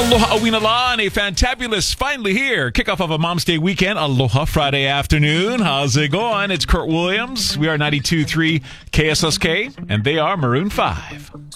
Aloha Awina La and a fantabulous finally here. Kickoff of a Mom's Day weekend. Aloha Friday afternoon. How's it going? It's Kurt Williams. We are 92.3 KSSK, and they are Maroon 5.